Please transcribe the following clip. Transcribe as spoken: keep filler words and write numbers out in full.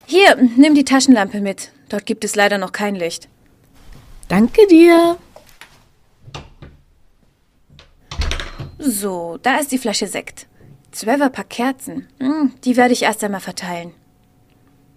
Hier, nimm die Taschenlampe mit. Dort gibt es leider noch kein Licht. Danke dir. So, da ist die Flasche Sekt. Zwölfer Pack Kerzen. Hm, die werde ich erst einmal verteilen.